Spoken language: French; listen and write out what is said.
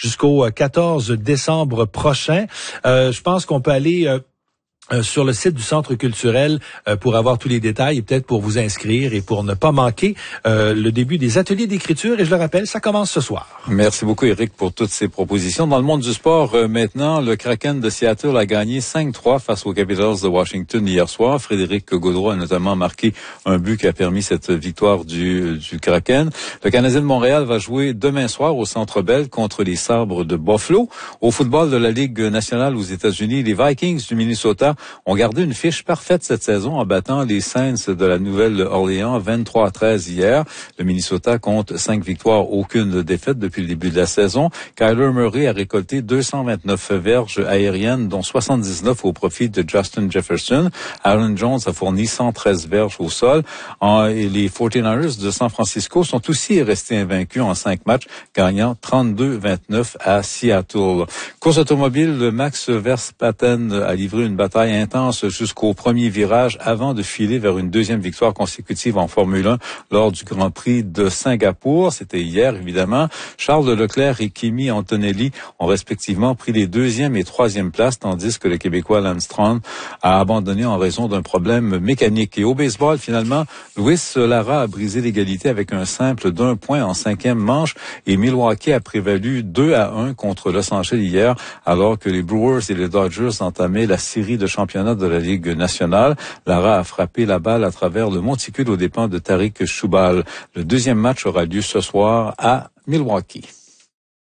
jusqu'au 14 décembre prochain. Je pense qu'on peut aller sur le site du Centre culturel pour avoir tous les détails et peut-être pour vous inscrire et pour ne pas manquer le début des ateliers d'écriture. Et je le rappelle, ça commence ce soir. Merci beaucoup, Éric, pour toutes ces propositions. Dans le monde du sport, maintenant, le Kraken de Seattle a gagné 5-3 face aux Capitals de Washington hier soir. Frédéric Gaudreau a notamment marqué un but qui a permis cette victoire du Kraken. Le Canadien de Montréal va jouer demain soir au Centre Bell contre les Sabres de Buffalo. Au football de la Ligue nationale aux États-Unis, les Vikings du Minnesota ont gardé une fiche parfaite cette saison en battant les Saints de la Nouvelle-Orléans 23-13 hier. Le Minnesota compte 5 victoires, aucune défaite depuis le début de la saison. Kyler Murray a récolté 229 verges aériennes, dont 79 au profit de Justin Jefferson. Aaron Jones a fourni 113 verges au sol. Et les 49ers de San Francisco sont aussi restés invaincus en 5 matchs, gagnant 32-29 à Seattle. Course automobile, Max Verstappen a livré une bataille intense jusqu'au premier virage avant de filer vers une deuxième victoire consécutive en Formule 1 lors du Grand Prix de Singapour. C'était hier, évidemment. Charles Leclerc et Kimi Antonelli ont respectivement pris les 2e et 3e places, tandis que le Québécois Lance Stroll a abandonné en raison d'un problème mécanique. Et au baseball, finalement, Luis Lara a brisé l'égalité avec un simple d'1 point en 5e manche et Milwaukee a prévalu 2-1 contre Los Angeles hier, alors que les Brewers et les Dodgers entamaient la série de championnat de la Ligue nationale. Lara a frappé la balle à travers le monticule aux dépens de Tariq Choubal. Le deuxième match aura lieu ce soir à Milwaukee.